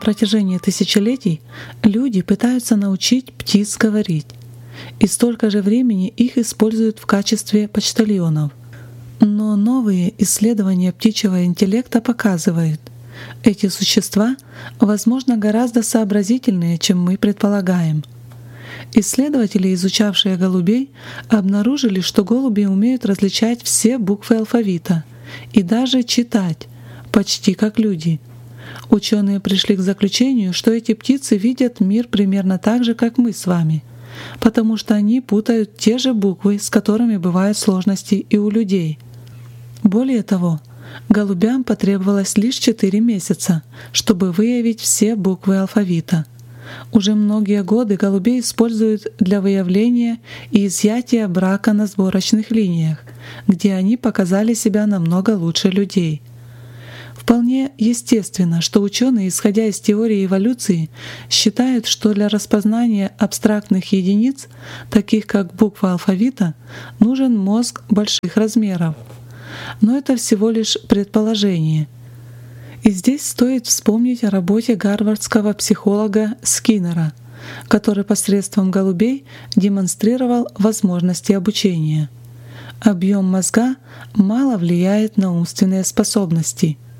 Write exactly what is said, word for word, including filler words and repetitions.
протяжении тысячелетий люди пытаются научить птиц говорить, и столько же времени их используют в качестве почтальонов. Но новые исследования птичьего интеллекта показывают, эти существа, возможно, гораздо сообразительнее, чем мы предполагаем. Исследователи, изучавшие голубей, обнаружили, что голуби умеют различать все буквы алфавита и даже читать, почти как люди. Ученые пришли к заключению, что эти птицы видят мир примерно так же, как мы с вами, потому что они путают те же буквы, с которыми бывают сложности и у людей. Более того, голубям потребовалось лишь четыре месяца, чтобы выявить все буквы алфавита. Уже многие годы голубей используют для выявления и изъятия брака на сборочных линиях, где они показали себя намного лучше людей. Вполне естественно, что ученые, исходя из теории эволюции, считают, что для распознания абстрактных единиц, таких как буква алфавита, нужен мозг больших размеров. Но это всего лишь предположение. И здесь стоит вспомнить о работе гарвардского психолога Скиннера, который посредством голубей демонстрировал возможности обучения. Объем мозга мало влияет на умственные способности —